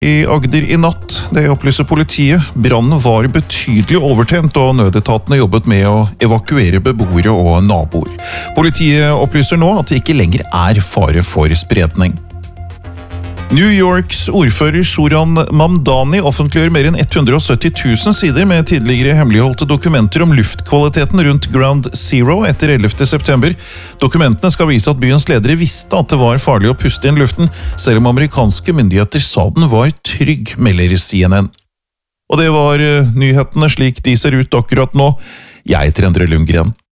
I Agder i natt, det opplyser politiet, brannen var betydelig overtent og nødetatene jobbet med å evakuere beboere og naboer. Politiet opplyser nå at det ikke lenger er fare for spredning. New Yorks ordfører Zohran Mamdani offentliggjør mer enn 170 000 sider med tidligere hemmeligholdte dokumenter om luftkvaliteten rundt Ground Zero etter 11. september. Dokumentene skal vise at byens ledere visste at det var farlig å puste inn luften, selv om amerikanske myndigheter sa den var trygg, melder CNN. Og det var nyhetene slik de ser ut akkurat nå. Jeg heter Endre Lundgren.